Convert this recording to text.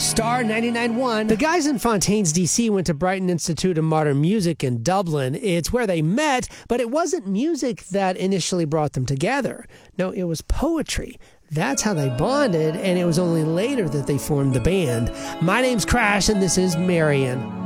Star 99.1. The guys in Fontaines, D.C. went to Brighton Institute of Modern Music in Dublin. It's where they met, but it wasn't music that initially brought them together. No, it was poetry. That's how they bonded, and it was only later that they formed the band. My name's Crash, and this is Marion.